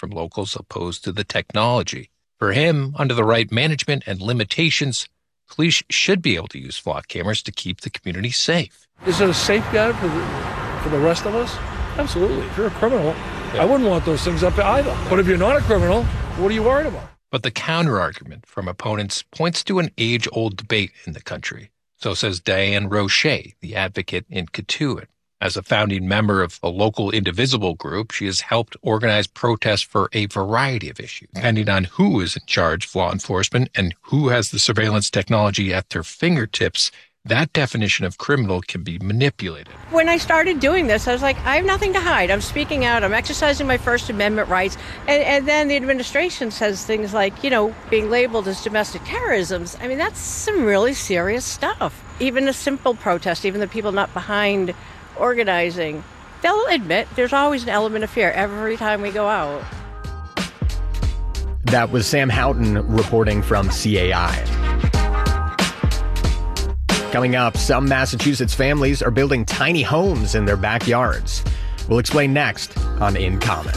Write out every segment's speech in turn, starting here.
from locals opposed to the technology. For him, under the right management and limitations, police should be able to use flock cameras to keep the community safe. Is it a safeguard for the rest of us? Absolutely. If you're a criminal, I wouldn't want those things up either. But if you're not a criminal, what are you worried about? But the counterargument from opponents points to an age-old debate in the country. So says Diane Roche, the advocate in Cotuit. As a founding member of a local indivisible group, she has helped organize protests for a variety of issues. Depending on who is in charge of law enforcement and who has the surveillance technology at their fingertips, that definition of criminal can be manipulated. When I started doing this, I was like, I have nothing to hide. I'm speaking out. I'm exercising my First Amendment rights. And then the administration says things like, being labeled as domestic terrorism. I mean, that's some really serious stuff. Even a simple protest, even the people not behind organizing, they'll admit there's always an element of fear every time we go out. That was Sam Houghton reporting from CAI. Coming up, some Massachusetts families are building tiny homes in their backyards. We'll explain next on In Common.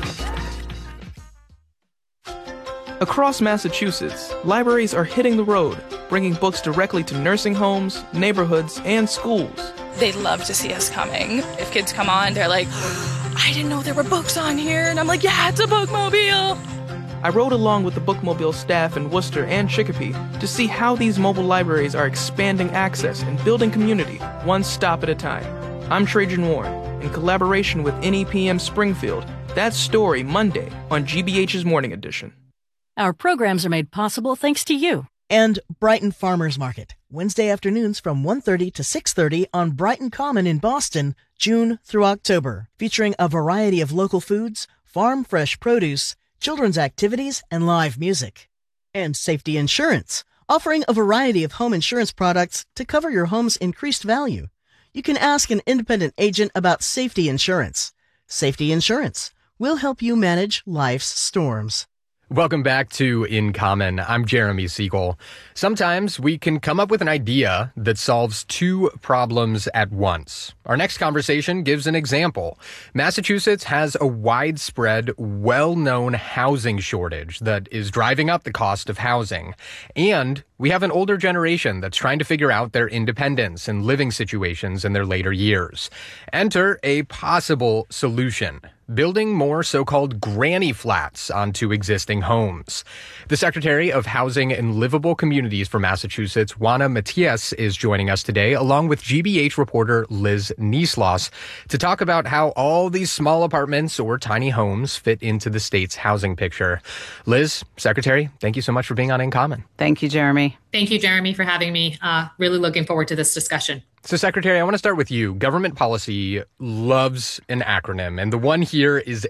Across Massachusetts, libraries are hitting the road, bringing books directly to nursing homes, neighborhoods, and schools. They love to see us coming. If kids come on, they're like, I didn't know there were books on here. And I'm like, yeah, it's a bookmobile. I rode along with the bookmobile staff in Worcester and Chicopee to see how these mobile libraries are expanding access and building community, one stop at a time. I'm Trajan Warren, in collaboration with NEPM Springfield. That's Story Monday on GBH's Morning Edition. Our programs are made possible thanks to you. And Brighton Farmers Market, Wednesday afternoons from 1:30 to 6:30 on Brighton Common in Boston, June through October, featuring a variety of local foods, farm fresh produce, children's activities, and live music. And Safety Insurance, offering a variety of home insurance products to cover your home's increased value. You can ask an independent agent about Safety Insurance. Safety Insurance will help you manage life's storms. Welcome back to In Common. I'm Jeremy Siegel. Sometimes we can come up with an idea that solves two problems at once. Our next conversation gives an example. Massachusetts has a widespread, well-known housing shortage that is driving up the cost of housing. And we have an older generation that's trying to figure out their independence and living situations in their later years. Enter a possible solution: building more so-called granny flats onto existing homes. The Secretary of Housing and Livable Communities for Massachusetts, Juana Matias, is joining us today, along with GBH reporter Liz Niesloss, to talk about how all these small apartments or tiny homes fit into the state's housing picture. Liz, Secretary, thank you so much for being on In Common. Thank you, Jeremy. Thank you, Jeremy, for having me. Really looking forward to this discussion. So, Secretary, I want to start with you. Government policy loves an acronym, and the one here is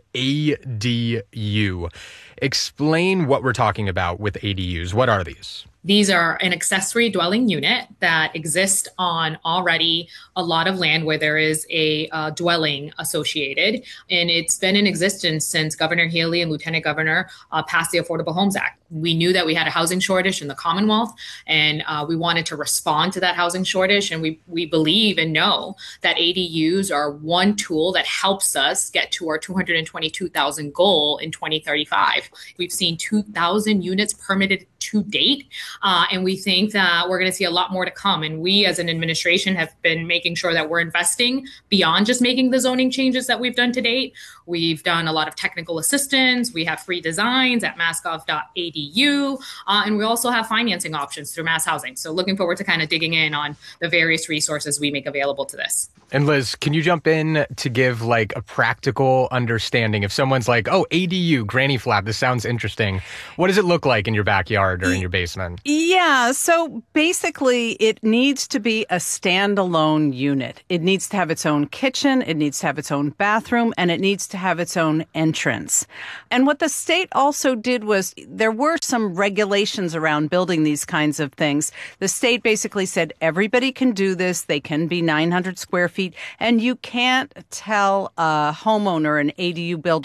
ADU. Explain what we're talking about with ADUs. What are these? These are an accessory dwelling unit that exists on already a lot of land where there is a dwelling associated. And it's been in existence since Governor Healy and Lieutenant Governor passed the Affordable Homes Act. We knew that we had a housing shortage in the Commonwealth, and we wanted to respond to that housing shortage. And we believe and know that ADUs are one tool that helps us get to our 222,000 goal in 2035. We've seen 2,000 units permitted to date. And we think that we're going to see a lot more to come. And we as an administration have been making sure that we're investing beyond just making the zoning changes that we've done to date. We've done a lot of technical assistance. We have free designs at massgov.edu. And we also have financing options through Mass Housing. So looking forward to kind of digging in on the various resources we make available to this. And Liz, can you jump in to give like a practical understanding? If someone's like, oh, ADU, granny flat, this sounds interesting. What does it look like in your backyard or in your basement? Yeah, so basically it needs to be a standalone unit. It needs to have its own kitchen, it needs to have its own bathroom, and it needs to have its own entrance. And what the state also did was there were some regulations around building these kinds of things. The state basically said everybody can do this. They can be 900 square feet. And you can't tell a homeowner, an ADU builder,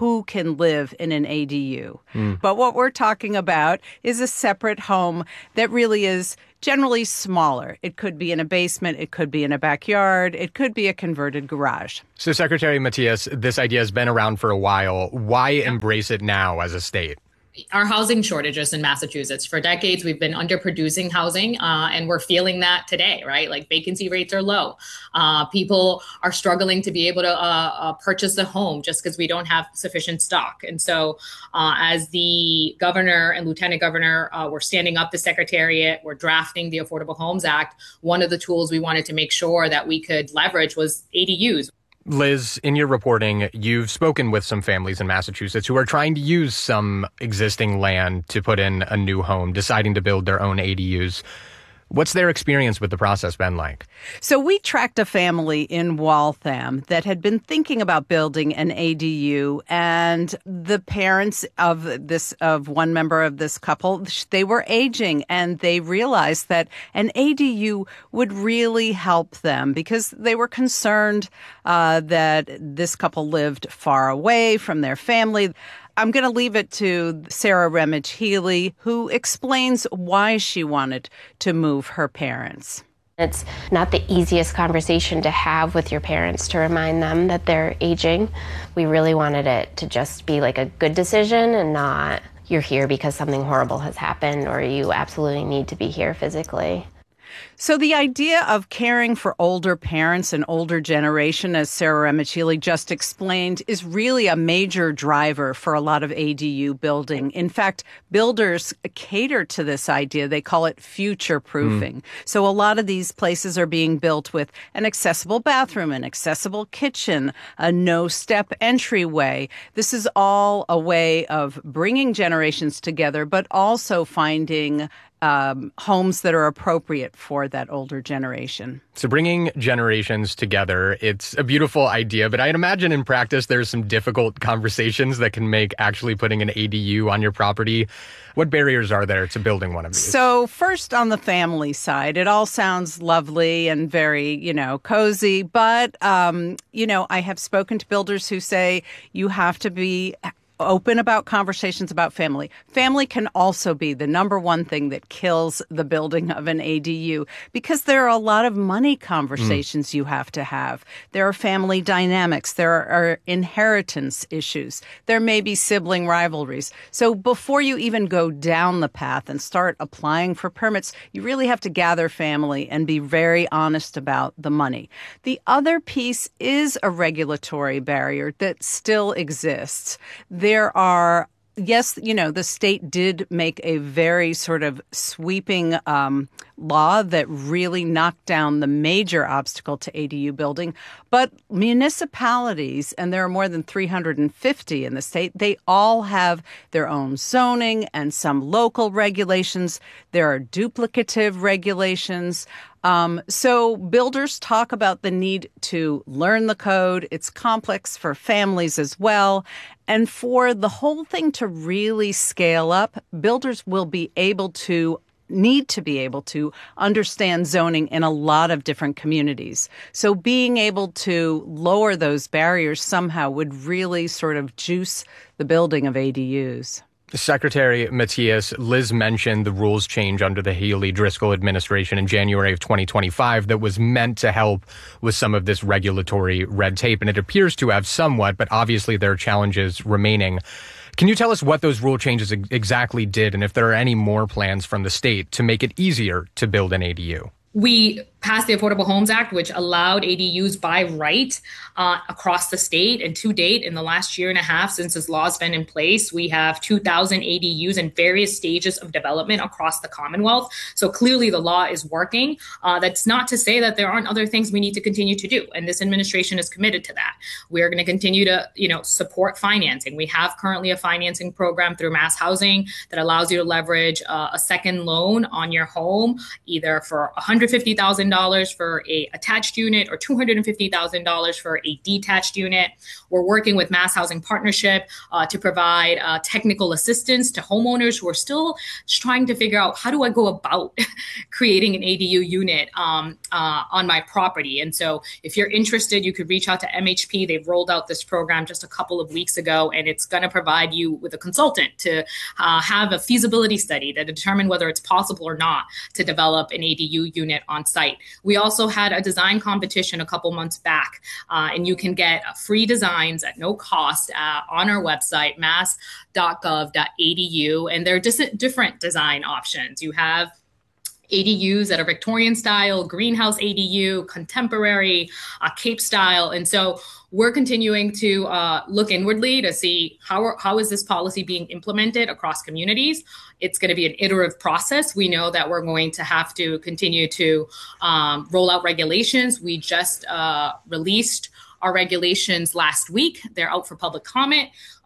who can live in an ADU. But what we're talking about is a separate home that really is generally smaller. It could be in a basement, it could be in a backyard, it could be a converted garage. So, Secretary Matias, this idea has been around for a while. Why embrace it now as a state? Our housing shortages in Massachusetts. For decades, we've been underproducing housing, and we're feeling that today, right? Like vacancy rates are low. People are struggling to be able to purchase a home just because we don't have sufficient stock. And so as the governor and lieutenant governor were standing up the secretariat, we're drafting the Affordable Homes Act, one of the tools we wanted to make sure that we could leverage was ADUs. Liz, in your reporting, you've spoken with some families in Massachusetts who are trying to use some existing land to put in a new home, deciding to build their own ADUs. What's their experience with the process been like? So we tracked a family in Waltham that had been thinking about building an ADU, and the parents of one member of this couple, they were aging, and they realized that an ADU would really help them because they were concerned that this couple lived far away from their family. I'm going to leave it to Sarah Remage Healy, who explains why she wanted to move her parents. It's not the easiest conversation to have with your parents to remind them that they're aging. We really wanted it to just be like a good decision and not you're here because something horrible has happened or you absolutely need to be here physically. So the idea of caring for older parents and older generation, as Sarah Remage Healy just explained, is really a major driver for a lot of ADU building. In fact, builders cater to this idea. They call it future-proofing. So a lot of these places are being built with an accessible bathroom, an accessible kitchen, a no-step entryway. This is all a way of bringing generations together, but also finding homes that are appropriate for that older generation. So bringing generations together, it's a beautiful idea, but I'd imagine in practice there's some difficult conversations that can make actually putting an ADU on your property. What barriers are there to building one of these? So first, on the family side, it all sounds lovely and very, cozy, but, I have spoken to builders who say you have to be open about conversations about family. Family can also be the number one thing that kills the building of an ADU because there are a lot of money conversations you have to have. There are family dynamics. There are inheritance issues. There may be sibling rivalries. So before you even go down the path and start applying for permits, you really have to gather family and be very honest about the money. The other piece is a regulatory barrier that still exists. There are, yes, the state did make a very sort of sweeping law that really knocked down the major obstacle to ADU building. But municipalities, and there are more than 350 in the state, they all have their own zoning and some local regulations. There are duplicative regulations. So builders talk about the need to learn the code. It's complex for families as well. And for the whole thing to really scale up, builders will need to be able to understand zoning in a lot of different communities. So being able to lower those barriers somehow would really sort of juice the building of ADUs. Secretary Matias, Liz mentioned the rules change under the Healey-Driscoll administration in January of 2025 that was meant to help with some of this regulatory red tape, and it appears to have somewhat, but obviously there are challenges remaining. Can you tell us what those rule changes exactly did, and if there are any more plans from the state to make it easier to build an ADU? We passed the Affordable Homes Act, which allowed ADUs by right across the state. And to date, in the last year and a half since this law has been in place, we have 2,000 ADUs in various stages of development across the Commonwealth. So clearly the law is working. That's not to say that there aren't other things we need to continue to do. And this administration is committed to that. We're going to continue to, support financing. We have currently a financing program through Mass Housing that allows you to leverage a second loan on your home, either for $150,000 $250,000 for a attached unit or $250,000 for a detached unit. We're working with Mass Housing Partnership to provide technical assistance to homeowners who are still trying to figure out, how do I go about creating an ADU unit on my property? And so if you're interested, you could reach out to MHP. They've rolled out this program just a couple of weeks ago, and it's going to provide you with a consultant to have a feasibility study to determine whether it's possible or not to develop an ADU unit on site. We also had a design competition a couple months back, and you can get free designs at no cost on our website, mass.gov.edu, and there are different design options. You have ADUs that are Victorian style, greenhouse ADU, contemporary, Cape style. And so we're continuing to look inwardly to see how is this policy being implemented across communities. It's going to be an iterative process. We know that we're going to have to continue to roll out regulations. We just released our regulations last week. They're out for public comment.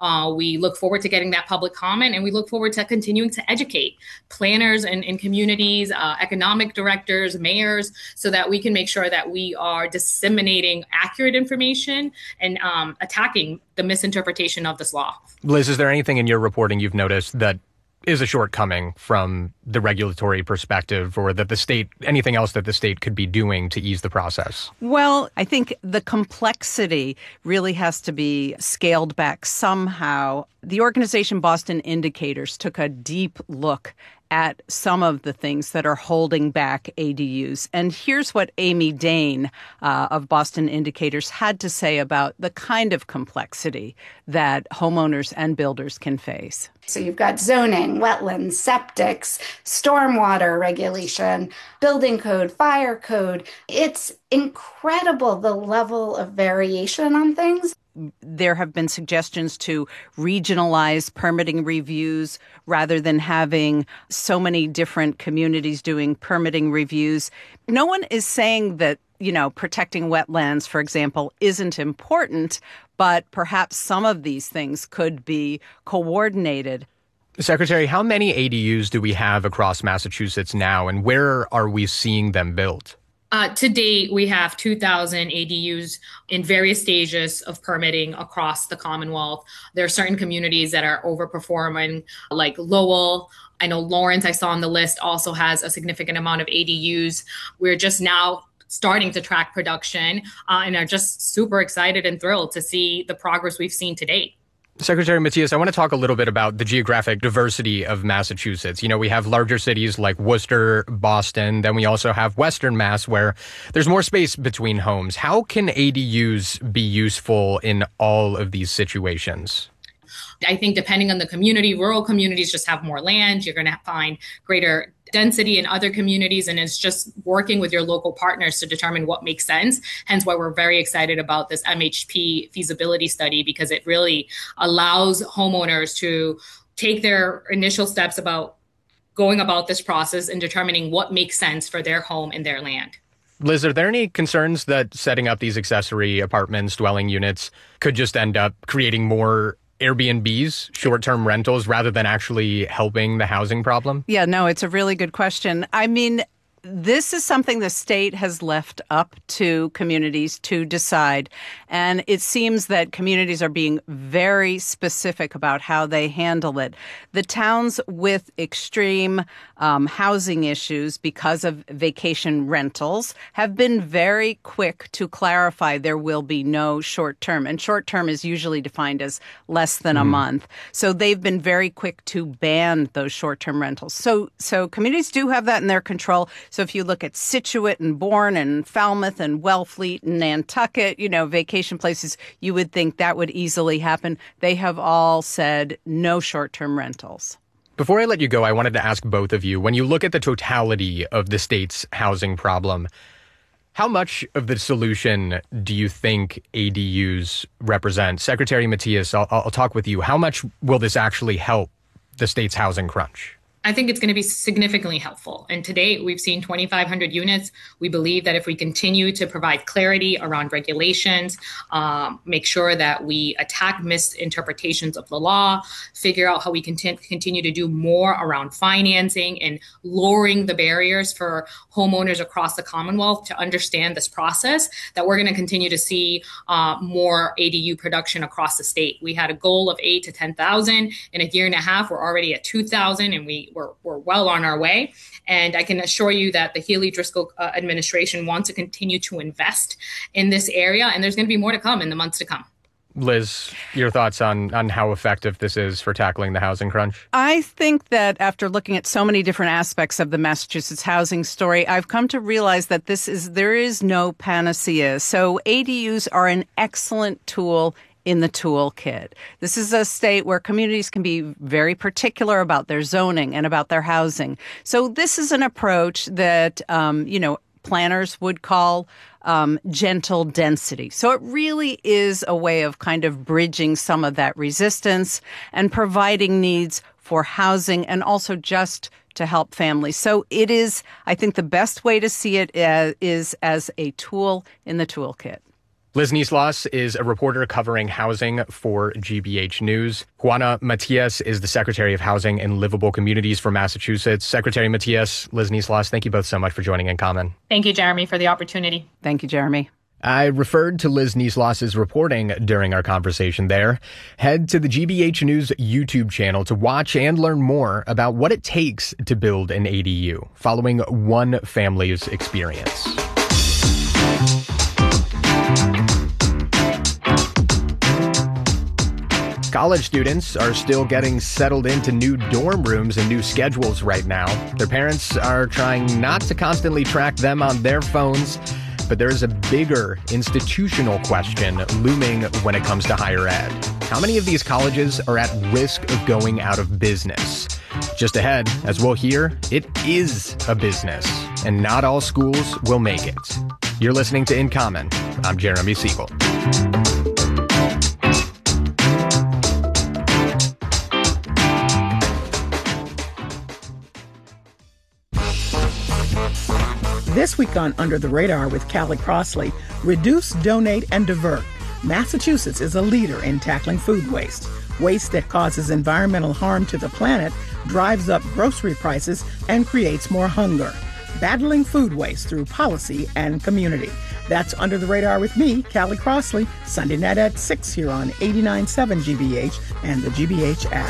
We look forward to getting that public comment, and we look forward to continuing to educate planners in communities, economic directors, mayors, so that we can make sure that we are disseminating accurate information and attacking the misinterpretation of this law. Liz, is there anything in your reporting you've noticed that is a shortcoming from the regulatory perspective, or that the state, anything else that the state could be doing to ease the process? Well, I think the complexity really has to be scaled back somehow. The organization Boston Indicators took a deep look at some of the things that are holding back ADUs. And here's what Amy Dane of Boston Indicators had to say about the kind of complexity that homeowners and builders can face. So you've got zoning, wetlands, septics, stormwater regulation, building code, fire code. It's incredible the level of variation on things. There have been suggestions to regionalize permitting reviews rather than having so many different communities doing permitting reviews. No one is saying that, protecting wetlands, for example, isn't important, but perhaps some of these things could be coordinated. Secretary, how many ADUs do we have across Massachusetts now, and where are we seeing them built? To date, we have 2,000 ADUs in various stages of permitting across the Commonwealth. There are certain communities that are overperforming, like Lowell. I know Lawrence, I saw on the list, also has a significant amount of ADUs. We're just now starting to track production and are just super excited and thrilled to see the progress we've seen to date. Secretary Matias, I want to talk a little bit about the geographic diversity of Massachusetts. We have larger cities like Worcester, Boston. Then we also have Western Mass, where there's more space between homes. How can ADUs be useful in all of these situations? I think depending on the community, rural communities just have more land. You're going to find greater density in other communities, and it's just working with your local partners to determine what makes sense. Hence why we're very excited about this MHP feasibility study, because it really allows homeowners to take their initial steps about going about this process and determining what makes sense for their home and their land. Liz, are there any concerns that setting up these accessory apartments, dwelling units, could just end up creating more Airbnbs, short-term rentals, rather than actually helping the housing problem? Yeah, no, it's a really good question. I mean, this is something the state has left up to communities to decide. And it seems that communities are being very specific about how they handle it. The towns with extreme housing issues because of vacation rentals have been very quick to clarify there will be no short term. And short term is usually defined as less than a month. So they've been very quick to ban those short term rentals. So communities do have that in their control. So if you look at Scituate and Bourne and Falmouth and Wellfleet and Nantucket, vacation places, you would think that would easily happen. They have all said no short-term rentals. Before I let you go, I wanted to ask both of you, when you look at the totality of the state's housing problem, how much of the solution do you think ADUs represent? Secretary Matias, I'll talk with you. How much will this actually help the state's housing crunch? I think it's going to be significantly helpful. And to date, we've seen 2,500 units. We believe that if we continue to provide clarity around regulations, make sure that we attack misinterpretations of the law, figure out how we can continue to do more around financing and lowering the barriers for homeowners across the Commonwealth to understand this process, that we're going to continue to see more ADU production across the state. We had a goal of 8,000 to 10,000. In a year and a half, we're already at 2,000, and we're well on our way. And I can assure you that the Healey-Driscoll administration wants to continue to invest in this area, and there's going to be more to come in the months to come. Liz, your thoughts on how effective this is for tackling the housing crunch? I think that after looking at so many different aspects of the Massachusetts housing story, I've come to realize that there is no panacea. So ADUs are an excellent tool in the toolkit. This is a state where communities can be very particular about their zoning and about their housing. So this is an approach that, planners would call gentle density. So it really is a way of kind of bridging some of that resistance and providing needs for housing and also just to help families. So it is, I think the best way to see it is as a tool in the toolkit. Liz Nislas is a reporter covering housing for GBH News. Juana Matias is the Secretary of Housing and Livable Communities for Massachusetts. Secretary Matias, Liz Nislas, thank you both so much for joining In Common. Thank you, Jeremy, for the opportunity. Thank you, Jeremy. I referred to Liz Nislas's reporting during our conversation there. Head to the GBH News YouTube channel to watch and learn more about what it takes to build an ADU, following one family's experience. College students are still getting settled into new dorm rooms and new schedules right now. Their parents are trying not to constantly track them on their phones, but there is a bigger institutional question looming when it comes to higher ed. How many of these colleges are at risk of going out of business? Just ahead, as we'll hear, it is a business, and not all schools will make it. You're listening to In Common. I'm Jeremy Siegel. This week on Under the Radar with Callie Crossley, reduce, donate, and divert. Massachusetts is a leader in tackling food waste. Waste that causes environmental harm to the planet, drives up grocery prices, and creates more hunger. Battling food waste through policy and community. That's Under the Radar with me, Callie Crossley, Sunday night at 6 here on 89.7 GBH and the GBH app.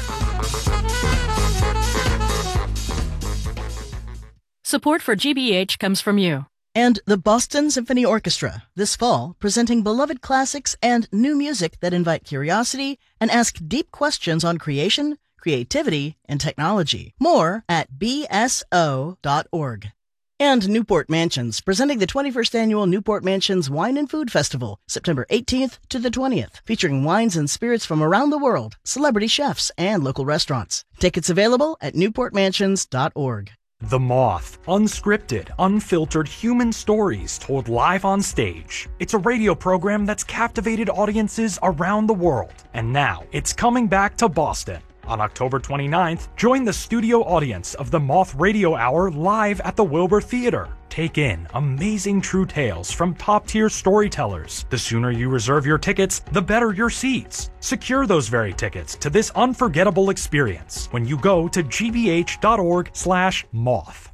Support for GBH comes from you. And the Boston Symphony Orchestra, this fall, presenting beloved classics and new music that invite curiosity and ask deep questions on creation, creativity, and technology. More at bso.org. And Newport Mansions, presenting the 21st Annual Newport Mansions Wine and Food Festival, September 18th to the 20th, featuring wines and spirits from around the world, celebrity chefs, and local restaurants. Tickets available at newportmansions.org. The Moth. Unscripted, unfiltered human stories told live on stage. It's a radio program that's captivated audiences around the world. And now, it's coming back to Boston. On October 29th, join the studio audience of the Moth Radio Hour live at the Wilbur Theater. Take in amazing true tales from top-tier storytellers. The sooner you reserve your tickets, the better your seats. Secure those very tickets to this unforgettable experience when you go to gbh.org/moth.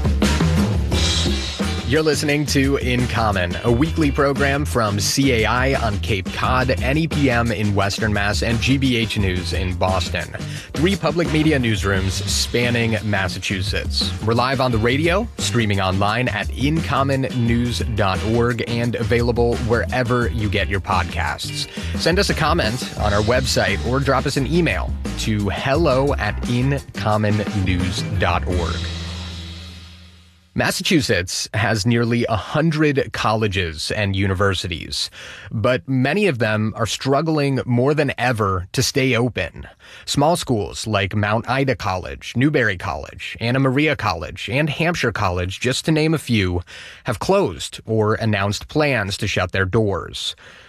You're listening to In Common, a weekly program from CAI on Cape Cod, NEPM in Western Mass, and GBH News in Boston. 3 public media newsrooms spanning Massachusetts. We're live on the radio, streaming online at incommonnews.org, and available wherever you get your podcasts. Send us a comment on our website or drop us an email to hello@incommonnews.org. Massachusetts has nearly 100 colleges and universities, but many of them are struggling more than ever to stay open. Small schools like Mount Ida College, Newberry College, Anna Maria College, and Hampshire College, just to name a few, have closed or announced plans to shut their doors.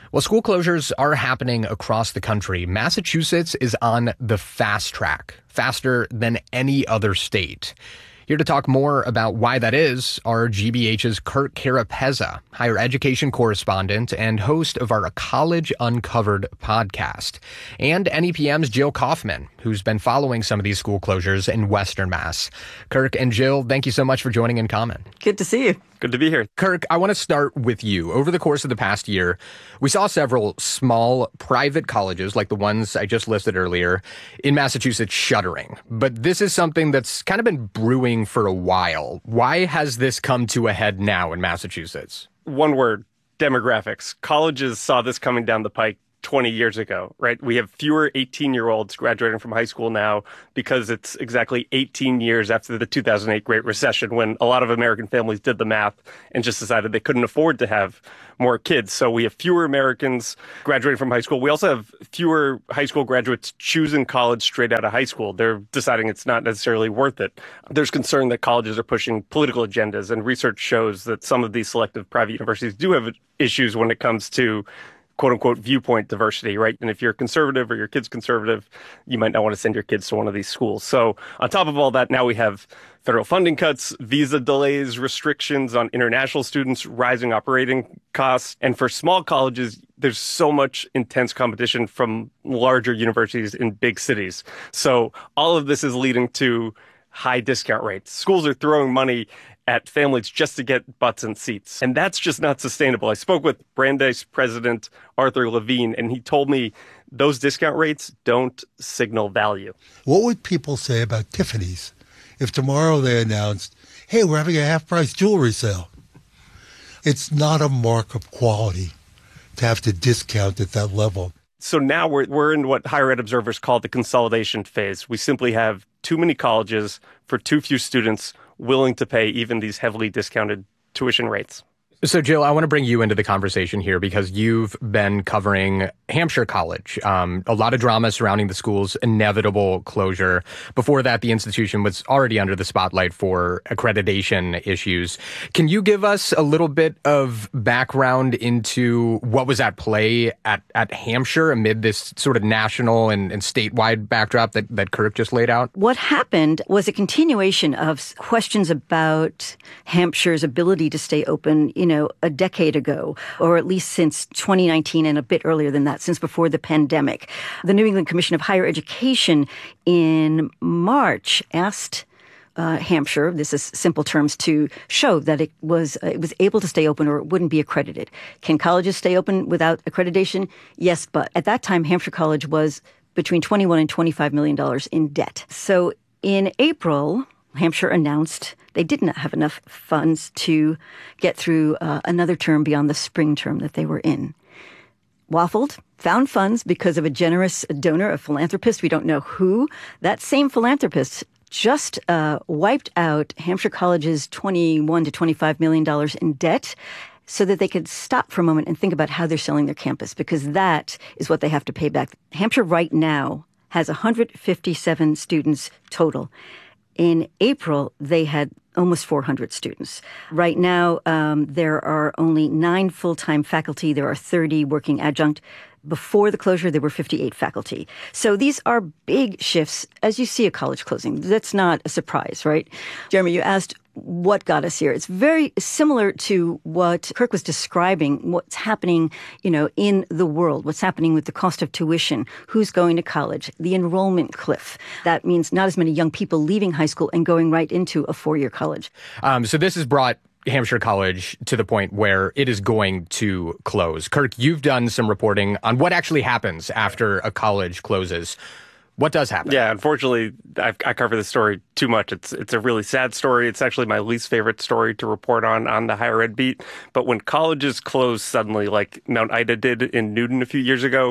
Well, school closures are happening across the country. Massachusetts is on the fast track, faster than any other state. Here to talk more about why that is are GBH's Kirk Carapezza, higher education correspondent and host of our College Uncovered podcast, and NEPM's Jill Kaufman, who's been following some of these school closures in Western Mass. Kirk and Jill, thank you so much for joining In Common. Good to see you. Good to be here. Kirk, I want to start with you. Over the course of the past year, we saw several small private colleges, like the ones I just listed earlier, in Massachusetts shuttering. But this is something that's kind of been brewing for a while. Why has this come to a head now in Massachusetts? One word, demographics. Colleges saw this coming down the pike 20 years ago, right? We have fewer 18-year-olds graduating from high school now because it's exactly 18 years after the 2008 Great Recession, when a lot of American families did the math and just decided they couldn't afford to have more kids. So we have fewer Americans graduating from high school. We also have fewer high school graduates choosing college straight out of high school. They're deciding it's not necessarily worth it. There's concern that colleges are pushing political agendas, and research shows that some of these selective private universities do have issues when it comes to quote-unquote viewpoint diversity, right? And if you're conservative or your kid's conservative, you might not want to send your kids to one of these schools. So on top of all that, now we have federal funding cuts, visa delays, restrictions on international students, rising operating costs. And for small colleges, there's so much intense competition from larger universities in big cities. So all of this is leading to high discount rates. Schools are throwing money at families just to get butts and seats. And that's just not sustainable. I spoke with Brandeis president Arthur Levine, and he told me those discount rates don't signal value. What would people say about Tiffany's if tomorrow they announced, hey, we're having a half-price jewelry sale? It's not a mark of quality to have to discount at that level. So now we're in what higher ed observers call the consolidation phase. We simply have too many colleges for too few students willing to pay even these heavily discounted tuition rates. So, Jill, I want to bring you into the conversation here because you've been covering Hampshire College. A lot of drama surrounding the school's inevitable closure. Before that, the institution was already under the spotlight for accreditation issues. Can you give us a little bit of background into what was at play at Hampshire amid this sort of national and statewide backdrop that Kirk just laid out? What happened was a continuation of questions about Hampshire's ability to stay open, a decade ago, or at least since 2019 and a bit earlier than that, since before the pandemic. The New England Commission of Higher Education in March asked Hampshire, this is simple terms, to show that it was able to stay open or it wouldn't be accredited. Can colleges stay open without accreditation? Yes, but at that time, Hampshire College was between $21 and $25 million in debt. So in April, Hampshire announced they did not have enough funds to get through another term beyond the spring term that they were in. Waffled, found funds because of a generous donor, a philanthropist, we don't know who. That same philanthropist just wiped out Hampshire College's $21 to $25 million in debt so that they could stop for a moment and think about how they're selling their campus, because that is what they have to pay back. Hampshire right now has 157 students total. In April, they had almost 400 students. Right now, there are only 9 full-time faculty. There are 30 working adjunct. Before the closure, there were 58 faculty. So these are big shifts as you see a college closing. That's not a surprise, right? Jeremy, you asked what got us here. It's very similar to what Kirk was describing, what's happening, in the world, what's happening with the cost of tuition, who's going to college, the enrollment cliff. That means not as many young people leaving high school and going right into a 4-year college. So this has brought Hampshire College to the point where it is going to close. Kirk, you've done some reporting on what actually happens after a college closes. What does happen? Yeah, unfortunately, I cover this story too much. It's a really sad story. It's actually my least favorite story to report on the higher ed beat. But when colleges close suddenly, like Mount Ida did in Newton a few years ago,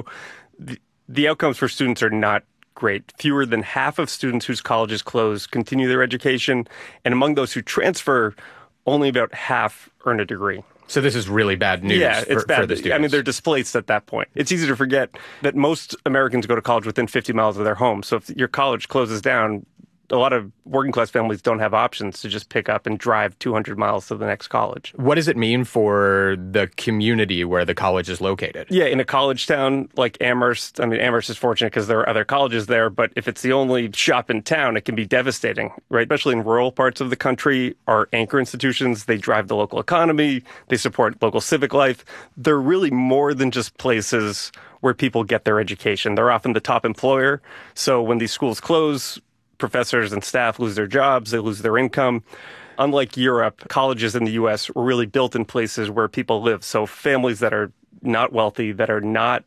the outcomes for students are not great. Fewer than half of students whose colleges close continue their education. And among those who transfer, only about half earn a degree. So this is really bad news it's bad. For the students. I mean, they're displaced at that point. It's easy to forget that most Americans go to college within 50 miles of their home. So if your college closes down, a lot of working class families don't have options to just pick up and drive 200 miles to the next college. What does it mean for the community where the college is located? Yeah, in a college town like Amherst, I mean, Amherst is fortunate because there are other colleges there, but if it's the only shop in town, it can be devastating, right? Especially in rural parts of the country, our anchor institutions, they drive the local economy, they support local civic life. They're really more than just places where people get their education. They're often the top employer. So when these schools close, professors and staff lose their jobs, they lose their income. Unlike Europe, colleges in the U.S. were really built in places where people live. So families that are not wealthy, that are not,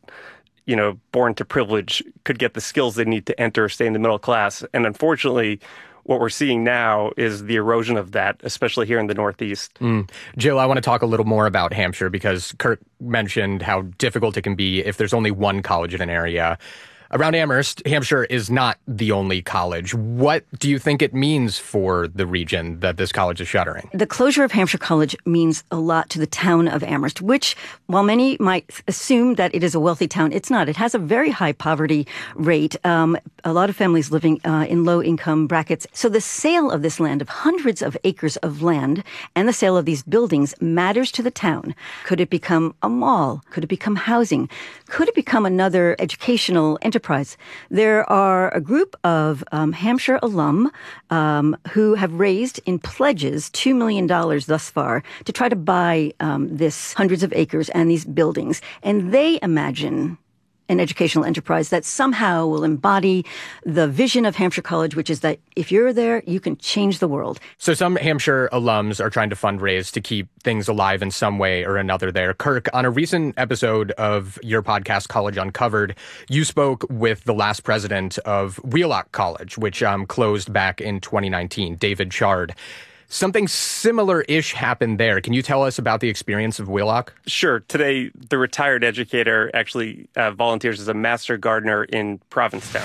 born to privilege, could get the skills they need to enter or stay in the middle class. And unfortunately, what we're seeing now is the erosion of that, especially here in the Northeast. Jill, I want to talk a little more about Hampshire because Kirk mentioned how difficult it can be if there's only one college in an area. Around Amherst, Hampshire is not the only college. What do you think it means for the region that this college is shuttering? The closure of Hampshire College means a lot to the town of Amherst, which, while many might assume that it is a wealthy town, it's not. It has a very high poverty rate, a lot of families living in low-income brackets. So the sale of this land, of hundreds of acres of land, and the sale of these buildings matters to the town. Could it become a mall? Could it become housing? Could it become another educational enterprise? There are a group of Hampshire alum who have raised in pledges $2 million thus far to try to buy this hundreds of acres and these buildings. And they imagine an educational enterprise that somehow will embody the vision of Hampshire College, which is that if you're there, you can change the world. So some Hampshire alums are trying to fundraise to keep things alive in some way or another there. Kirk, on a recent episode of your podcast, College Uncovered, you spoke with the last president of Wheelock College, which closed back in 2019, David Chard. Something similar-ish happened there. Can you tell us about the experience of Wheelock? Sure. Today, the retired educator actually volunteers as a master gardener in Provincetown.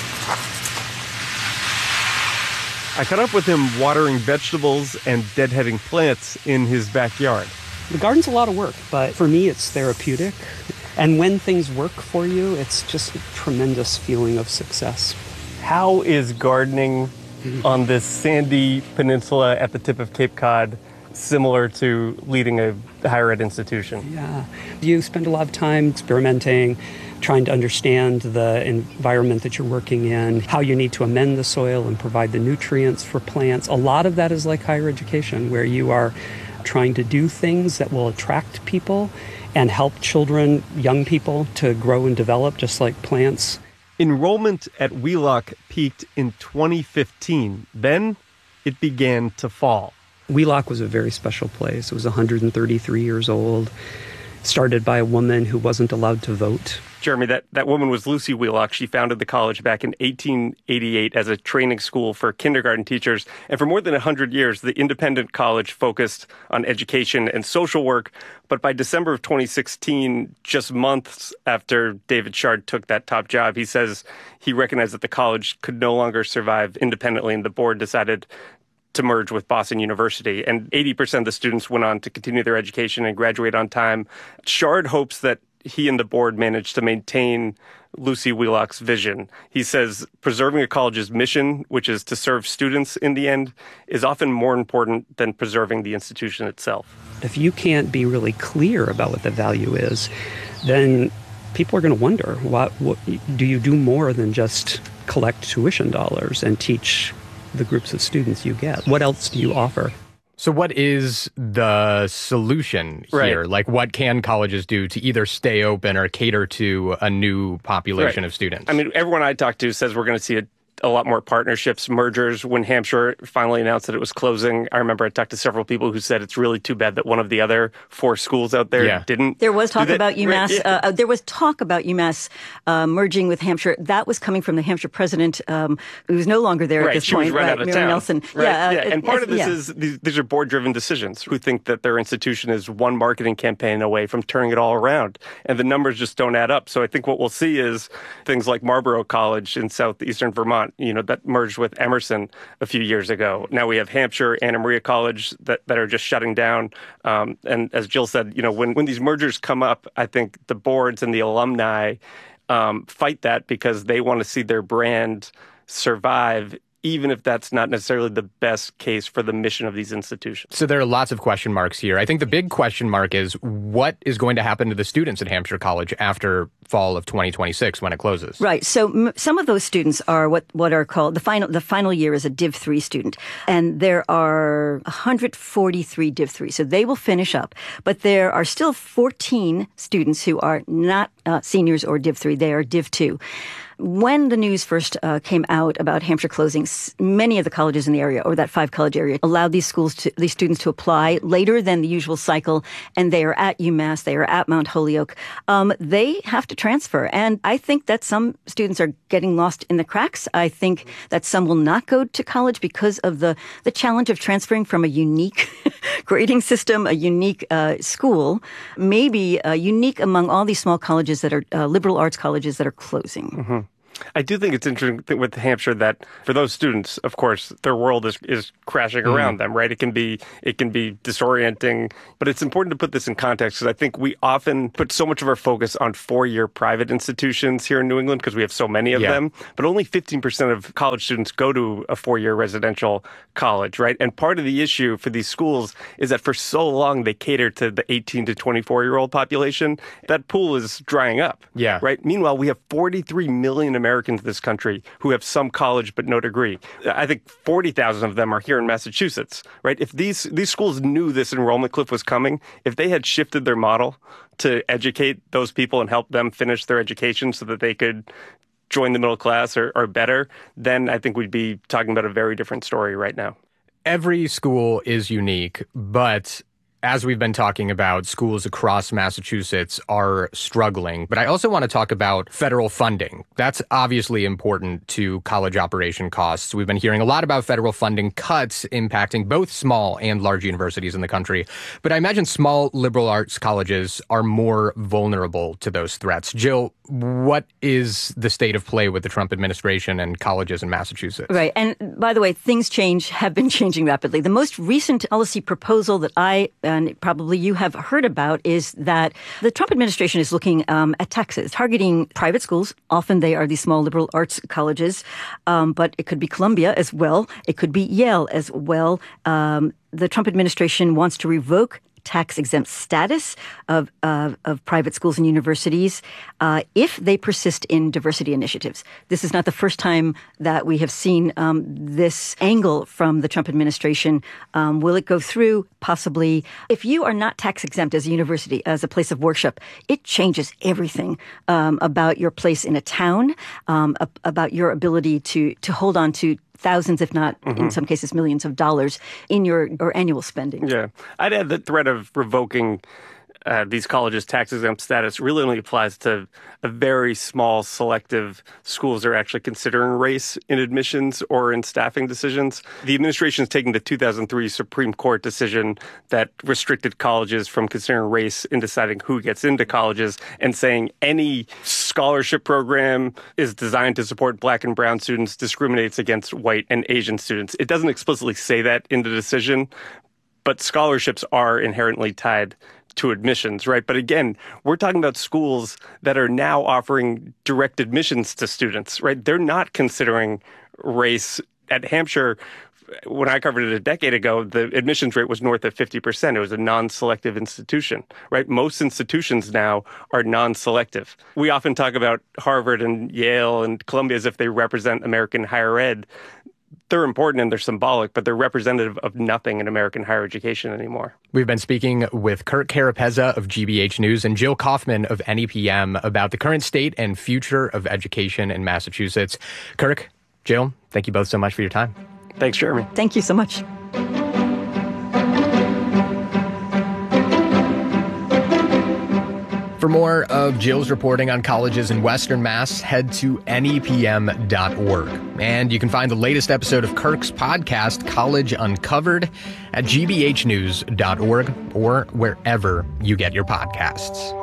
I caught up with him watering vegetables and deadheading plants in his backyard. The garden's a lot of work, but for me, it's therapeutic. And when things work for you, it's just a tremendous feeling of success. How is gardening on this sandy peninsula at the tip of Cape Cod similar to leading a higher ed institution? Yeah. You spend a lot of time experimenting, trying to understand the environment that you're working in, how you need to amend the soil and provide the nutrients for plants. A lot of that is like higher education, where you are trying to do things that will attract people and help children, young people, to grow and develop just like plants. Enrollment at Wheelock peaked in 2015. Then it began to fall. Wheelock was a very special place. It was 133 years old, started by a woman who wasn't allowed to vote. Jeremy, that woman was Lucy Wheelock. She founded the college back in 1888 as a training school for kindergarten teachers. And for more than 100 years, the independent college focused on education and social work. But by December of 2016, just months after David Chard took that top job, he says he recognized that the college could no longer survive independently, and the board decided to merge with Boston University. And 80% of the students went on to continue their education and graduate on time. Chard hopes that he and the board managed to maintain Lucy Wheelock's vision. He says preserving a college's mission, which is to serve students in the end, is often more important than preserving the institution itself. If you can't be really clear about what the value is, then people are going to wonder, what do you do more than just collect tuition dollars and teach the groups of students you get? What else do you offer? So what is the solution here? Right. Like, what can colleges do to either stay open or cater to a new population of students? I mean, everyone I talked to says we're going to see a lot more partnerships, mergers. When Hampshire finally announced that it was closing, I remember I talked to several people who said it's really too bad that one of the other 4 schools out there didn't. There was talk about UMass. There was talk about UMass merging with Hampshire. That was coming from the Hampshire president, who's no longer there at this she point. Was run out of Mary town. Nelson. Right. And part of this is these are board-driven decisions who think that their institution is one marketing campaign away from turning it all around, and the numbers just don't add up. So I think what we'll see is things like Marlborough College in southeastern Vermont, that merged with Emerson a few years ago. Now we have Hampshire, Anna Maria College that are just shutting down. And as Jill said, when these mergers come up, I think the boards and the alumni fight that because they want to see their brand survive even if that's not necessarily the best case for the mission of these institutions. So there are lots of question marks here. I think the big question mark is what is going to happen to the students at Hampshire College after fall of 2026 when it closes? Right. So some of those students are what are called, the final year is a Div 3 student. And there are 143 Div 3. So they will finish up. But there are still 14 students who are not seniors or Div 3. They are Div 2. When the news first came out about Hampshire closing, many of the colleges in the area, or that 5-college area, allowed these students to apply later than the usual cycle, and they are at UMass, they are at Mount Holyoke. They have to transfer, and I think that some students are getting lost in the cracks. I think that some will not go to college because of the challenge of transferring from a unique grading system, a unique school, maybe unique among all these small colleges that are liberal arts colleges that are closing. Mm-hmm. I do think it's interesting with Hampshire that for those students, of course, their world is crashing around them, right? It can be disorienting, but it's important to put this in context because I think we often put so much of our focus on 4-year private institutions here in New England because we have so many of them, but only 15% of college students go to a 4-year residential college, right? And part of the issue for these schools is that for so long they cater to the 18 to 24-year-old population. That pool is drying up, right? Meanwhile, we have 43 million Americans in this country who have some college but no degree. I think 40,000 of them are here in Massachusetts, right? If these schools knew this enrollment cliff was coming, if they had shifted their model to educate those people and help them finish their education so that they could join the middle class or better, then I think we'd be talking about a very different story right now. Every school is unique, but as we've been talking about, schools across Massachusetts are struggling. But I also want to talk about federal funding. That's obviously important to college operation costs. We've been hearing a lot about federal funding cuts impacting both small and large universities in the country. But I imagine small liberal arts colleges are more vulnerable to those threats. Jill, what is the state of play with the Trump administration and colleges in Massachusetts? Right. And by the way, things have been changing rapidly. The most recent policy proposal that I and probably you have heard about is that the Trump administration is looking at taxes, targeting private schools. Often they are these small liberal arts colleges, but it could be Columbia as well. It could be Yale as well. The Trump administration wants to revoke tax-exempt status of private schools and universities if they persist in diversity initiatives. This is not the first time that we have seen this angle from the Trump administration. Will it go through? Possibly. If you are not tax-exempt as a university, as a place of worship, it changes everything about your place in a town, about your ability to hold on to thousands, if not in some cases millions of dollars in your annual spending. Yeah. I'd add the threat of revoking these colleges' tax-exempt status really only applies to a very small selective schools that are actually considering race in admissions or in staffing decisions. The administration is taking the 2003 Supreme Court decision that restricted colleges from considering race in deciding who gets into colleges and saying any scholarship program is designed to support Black and brown students discriminates against white and Asian students. It doesn't explicitly say that in the decision, but scholarships are inherently tied to admissions, right? But again, we're talking about schools that are now offering direct admissions to students, right? They're not considering race. At Hampshire, when I covered it a decade ago, the admissions rate was north of 50%. It was a non-selective institution, right? Most institutions now are non-selective. We often talk about Harvard and Yale and Columbia as if they represent American higher ed. They're important and they're symbolic, but they're representative of nothing in American higher education anymore. We've been speaking with Kirk Carapezza of GBH News and Jill Kaufman of NEPM about the current state and future of education in Massachusetts. Kirk, Jill, thank you both so much for your time. Thanks, Jeremy. Thank you so much. For more of Jill's reporting on colleges in Western Mass, head to nepm.org. And you can find the latest episode of Kirk's podcast, College Uncovered, at gbhnews.org or wherever you get your podcasts.